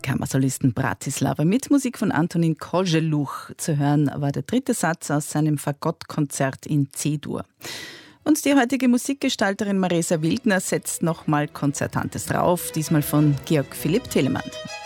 Kammersolisten Bratislava mit Musik von Antonín Koželuch. Zu hören war der dritte Satz aus seinem Fagottkonzert in C-Dur. Und die heutige Musikgestalterin Maresa Wildner setzt nochmal Konzertantes drauf, diesmal von Georg Philipp Telemann.